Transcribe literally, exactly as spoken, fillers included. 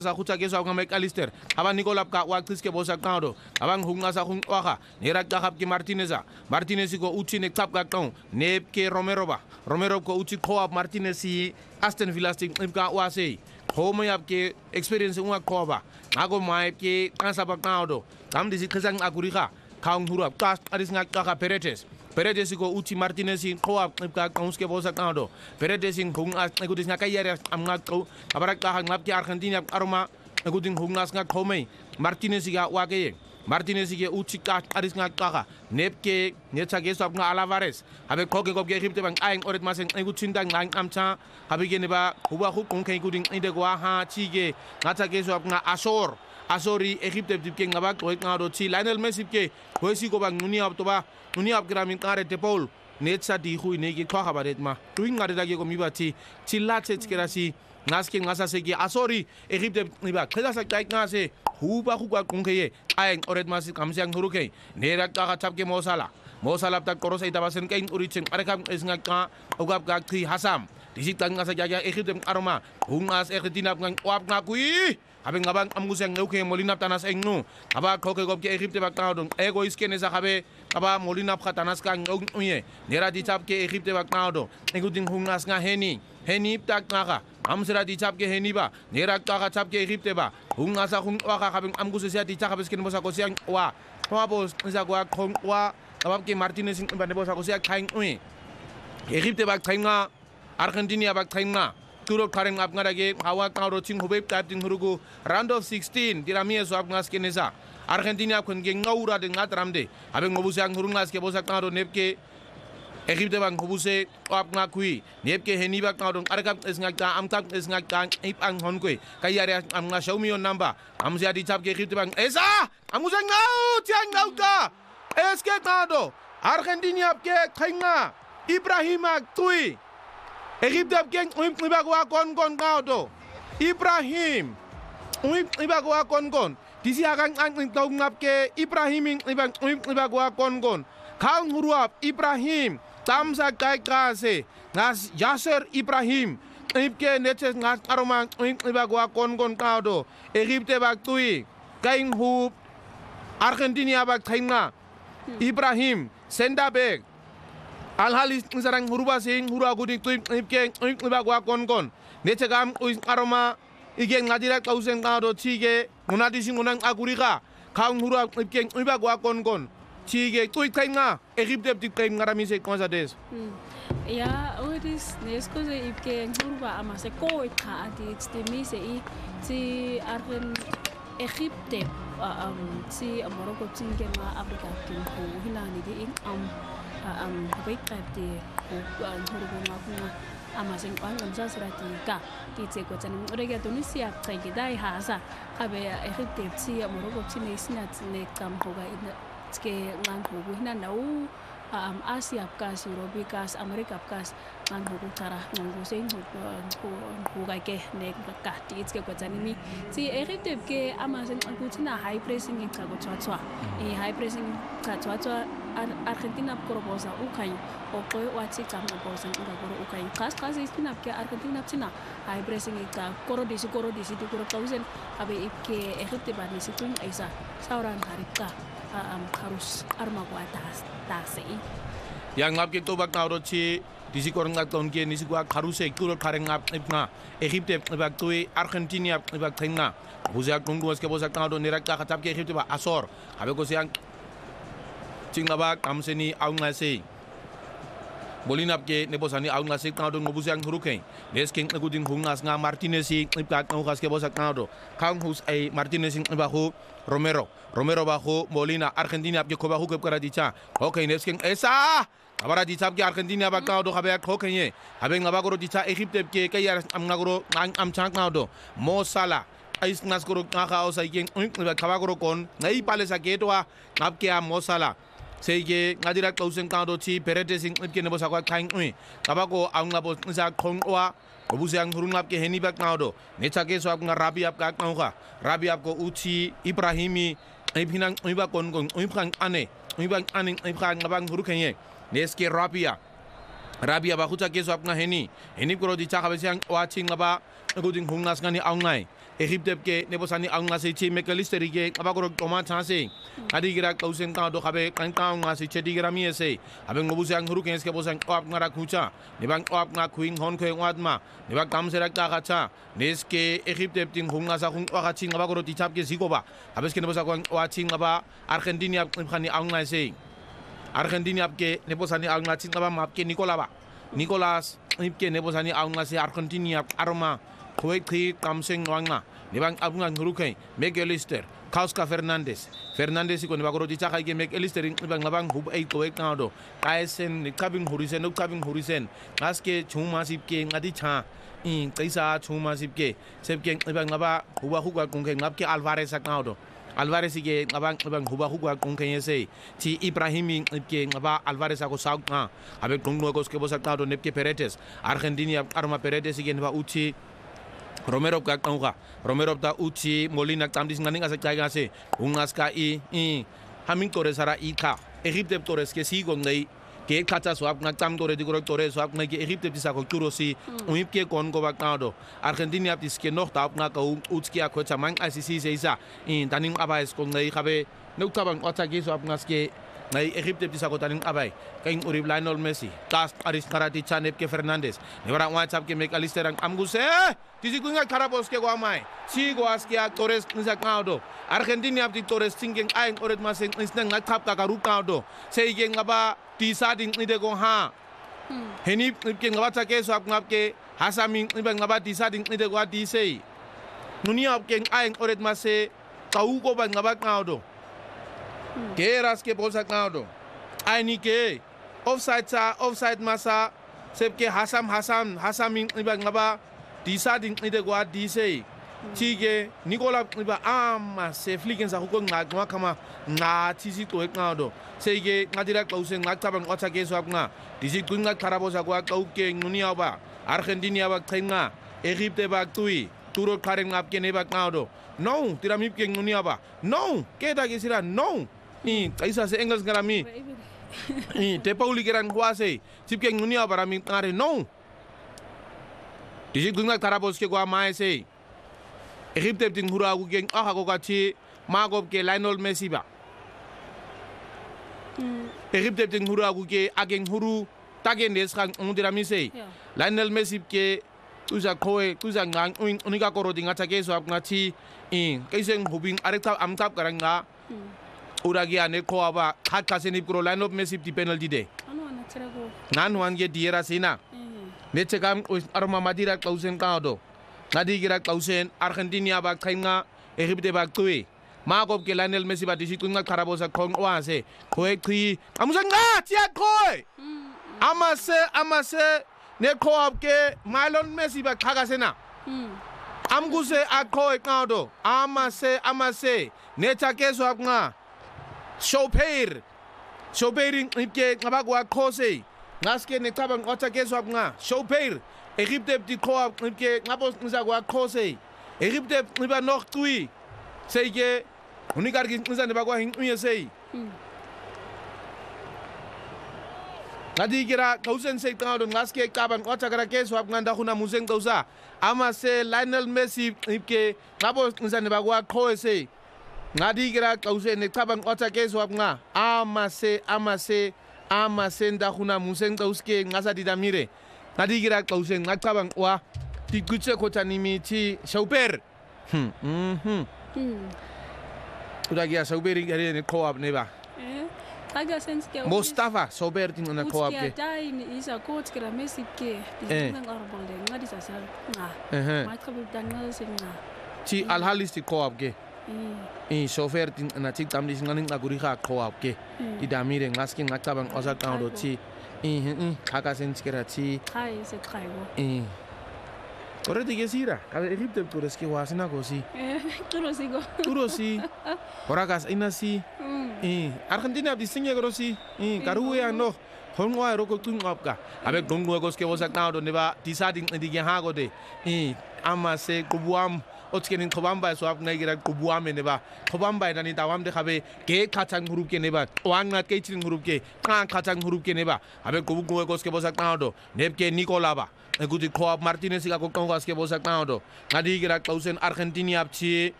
sa khutsa ke sa ngame Alister aba Nicolas ka wa qiske bosa kado abang hunga sa hung waka nerak ka khap ki Martineza Martinez ko uchi ne tap ka ton ne ke Romero ba Romero ko uchi ko ab Martinez si Aston Villa sting ka wa sei ko mo yap ke experience unga ko ba nago mai ke kansa ba kado kam disi khazang aguriga kaung hurap ka aris ngak ka Paredes Paredes ko uchi Martinez ko ab ka kaunske bosa kado Paredes hung as ko dis ngaka yare am ngak ko abarak ka ngap ki Argentina aroma ko din hung as ngak ko mai Martinez ga wa ke Martinez ke uchi ka aris ngak ka nep ke necha ke sab nga Alvarez habe ko ke ko ke khipte bang aing oret masen ko chindang ngang amcha habe ke ne ba huwa khu kong kai ko din inde ko ha chi ke ngacha ke sab nga Asor Asori Egypte dipke ngabak ko ngado chi Lionel Messi ke hoisi ko bang nuni ab to ba nuni ab gramin kare te Paul netsa di hui ne ki khwa khabaret ma tuing ngare da ke ko miba chi chilla che chkerasi ngaske ngasa se ki Asori Egypte niba khela sa kai ngase huba khu kwa kong ke aeng oret mas kamsiang huruke nera ka chap ke mosala mosala tak koros ita basen kain urichen arekam isnga ka ugap ka thi hasam disik tang ngasa jaga Egypte aroma hungas Argentina ngang wap ngakui habe ngabang amgusang ngeuke Molina tanas engnu aba koke gop ke Egypte baknaudong ego iskene sa habe aba Molina khatanas ka ngauye nera di chap ke Egypte baknaudo enguding hungas nga heni heni tak ngaka amsera di chap ke heni ba nera ka chap ke Egypte ba hungasa hung waka habe amgus sia di chap habe sken bosa ko siang wa wa bos nsa kwa khong wa abab ke Martinez ba ne bosa ko sia khaing ui Egypte bak thainga Argentina bak thainga Turo karen ngap ngarage hawa kauro ching hubeb tapting hurugu round of sixteen dirami so ap ngas kenesa Argentina kun ge ngaura de ngatramde abe ngobuse ang hurung ngas ke bosa kauro nepke Egypte bang ngobuse ap ngakui nepke heniba kauro argap es ngakta amtak es ngakta ip ang honkwe kayare am nga xiaomi on number am sia di chap ke Egypte bang esa amusang ngau tiang ngauka eske kauro Argentina ke khainga Ibrahima tui Egypte geng uim ibagwa kon kon kaudo Ibrahim uim ibagwa kon kon disi agang ang tau ngap ke Ibrahim ibang uim ibagwa kon kon kang huruap Ibrahim tamsa kai kase ngas Yasser Ibrahim ibke netes ngas aromang uim ibagwa kon kon kaudo Egypte bak tui kaing hub Argentina bak thainga Ibrahim senda bek Alhalis sarang huruba sing hurua guding tuim ipke iba gua kon kon necegam uis aroma igen ngadira kausen kado chige munadi sing unang agurika kaung hurua ipke iba gua kon kon chige tuik kainga Egypte tik kaing ngarami se konsa des ya odis nesko se ipke hurua amase ko itha adi stemi se i ti arren Egypte um si Morocco tinge ma Afrika tin ko hinani di ing am am baik tadi hubungan hubungan aku ama sing ang amsa serati ka ti ce ko tan ore ga Tunisia kai gidai hasa kabe Egypte si Morocco tine sinat ne kam hoga ina ske ngan hogu hina nau am Asia kas Europe kas Amerika kas ngan hogu tara ngan sing hoga ke ne ka ti ske ko tan ni ti Egypte ke ama sing aku tina high pressing ka go chwa e high pressing ka chwa Argentina proposa ukai opo wati kam proposa uka koro ukai kas kas istina ke Argentina tina high pressing ka koro disi koro disi di koro thousand abe ke Egypte bani situng aisa sauran harika am harus arma ko atas tasei yang ngap ke to bak nauro chi disi koro ngak ton ke nisi gua haruse kuro kareng ngap ipna Egypte bak tui Argentina bak thainga buza kungu ke bosa nauro nerak ka khatap ke Egypte ba Asor abe ko siang Cingaba kamseni aung ngase Bolinap ke nebosani aung ngase kado ngobusang huruke Nesking nguding hungas nga Martinez ipkat ngukas ke bosak kado Kang hus ay Martinez bahu Romero Romero bahu Molina Argentina ke kobahu ke karadicha Okay nesking esa Abara di ke Argentina ba kado kabe kokenye habe ngabagoro dicha Egypte ke kayar am ngagoro am chang kado Mo Salah ais ngaskoro ngaka osai king kabagoro kon ngai pale sa ketwa ngapke am Mo Salah Sege ngadira kausen kado chi Paredes ing ipke nebo sakwa kaing ui kabako ang ngabo nsa khongwa obuse ang hurungap ke heni bak kado necha ke so ap ngarabi ap kak ngauka rabi ap ko uchi Ibrahimi ipinang iba kon kon ipang ane ibang aning ipang ngabang hurukenye neske rabia rabia ba khuta ke so ap nga heni heni koro di chaka besiang watching ngaba Egoding hungas ngani aungai. Egypte ke nebosani aungasi chi McAllister ke abagorok toma chance. Adi gira kausen ka do kabe kan ka aungasi chedi gira mi ese. Abeng ngobusang huru kens ke bosang op ngara kucha. Nebang op nga kuing hon ke wadma. Nebang kamserak ta kacha. Nes ke Egypte ting hungasa hung wakati ngabagoro ti chap ke sikoba. Abes ke nebosang waching ngaba Argentina khani aungai se. Argentina ke nebosani aungasi ngaba map ke Nicolaba. Nicolas ke nebosani aungasi Argentina arma. Kuwait ki kamseng wanga nebang abungan hurukai McAllister Kauska Fernandes Fernandes ko nebagoro di chaka ke McAllister ibang labang hub ay Kuwait ngado kaisen ni kabing hurisen no kabing hurisen aske chuma sipke ngadi cha in kaisa chuma sipke sepke ibang laba huwa huwa kungke ngapke Alvarez ngado Alvarez ke ngabang ibang huwa huwa kungke yese ti Ibrahimi ke ngaba Alvarez ko saug nga abe kungno ko ske bosa ngado nepke Paredes Argentina arma Paredes ke neba uchi Romero ka tauga Romero ta uchi Molina tamdis ngani asa jaga se ungas ka i i hamin tore sara i ka Egypte tores ke si gon nei ke kata swap na tam tore di goro tore swap na ke Egypte bisa ko turosi uip ke kon go bakado Argentina dis ke noch ta na ka utski a ko chamang asisi se isa in taning abais kon nei khabe no tabang ota ke swap ngaske Nai Egypte bisa ko taning abay kaing urib Lionel Messi tas aris karati chanep ke Fernandes ne barang WhatsApp ke McAllister ang amguse tisi kunga karabos ke ko amai si go aske a Torres nisa kaudo Argentina apti Torres singing aing oret maseng isnang ngakap ka karu kaudo sei ge ngaba tisa ding ide go ha heni ke ngaba ta ke so ap ngap ke hasaming ibang ngaba tisa ding ide go di sei nunia ke aing oret mase kau ko bang ngaba kaudo Keras ke bolsa kaudo. Aini ke offside sa offside masa sebke hasam hasam hasaming iba ngaba disa ding ide gwa dise. Chige Nicola iba ama se fliken sa huko ngagwa kama nga tisi to kaudo. Sege ngadira klausen ngaktabang otsa ke so nga. Disi kunga karabosa gwa kauke ngunia ba. Argentina ba trenga. Egypte ba tui. Turo karen ngap ke neba kaudo. No, tiramip ke ngunia ba. No, keda ke sira no. Ni kaisa se Engels garami ni te pauli geran kwase sipke ngunia barami ngare no disi gunga tarabos ke gwa mai se Egypte ting hura gu geng aha ko kachi magob ke Lionel Messi ba Egypte ting hura gu ke ageng huru tagen des kan undirami se Lionel Messi ke tuza koe tuza ngang unika koro dinga take so ngachi in kaisen hubing arekta amtap karanga Uragia ne ko aba khat kaseni pro line of Messi di penalty de anu ana tirago nan wan ge diera sina ne chekam arma madira klausen kaado ngadi gira klausen Argentina ba kainga Egypte ba tuwe magob ke Lionel Messi ba disi kunga karabosa kon wase koe kri amusanga tia koe amase amase ne ko abke Lionel Messi ba kagasena amguse akoe kaado amase amase ne chakeso abnga Shopair Shopairing ipke ngabagwa kose ngaske ne tabang ota keso nga Shopair Egypte di ko ipke ngabos ngagwa kose Egypte iba noch tui sege unigar gi ngane bagwa hin uye sei ngadi gira kausen sei tawdo ngaske tabang ota gara keso nganda huna museng kausa ama se Lionel Messi ipke ngabos ngane bagwa kose ngadi gira kause ne tabang ota keso nga amase amase amase nda khuna museng tauske ngasa didamire ngadi gira kause ngatabang wa tikutse kota nimi ti Shauper hm mhm udagia Shauper ngare ne co-op ne ba eh taga sense ke Mustafa Shauper tin na co-op ke dai ni isa coach kira Messi ke dinga ngarbol de ngadi sa sa nga ma kabu dangal singa ti Al Ahly ti co-op ke eh chauffeur tin na tik tam dis nganing aguri kha co-op ke di damire ngaski ngakabang osa kaudo ti eh eh kaka sen skera ti kai se kai wo eh ore de gesira ka Egypte tures ke wasina go si eh turo si go turo si ora gas ina si eh Argentina di singe go si eh karu ya no honwa ro ko tun opka avec donc go ke osa kaudo ne ba ti sa ding di ha go de eh ama se kubuam otskening khobamba so ap ngai gira qubua me ne ba khobamba ina ni tawam de khabe ke khatsang hurup ke ne ba wanga ke ching hurup ke ka khatsang hurup ke ne ba abe kubu kubu koske bosak taudo nepke Nicola ba ekuti khoap Martinez ka ko kongas ke bosak taudo ngadi gira klausen Argentina apchi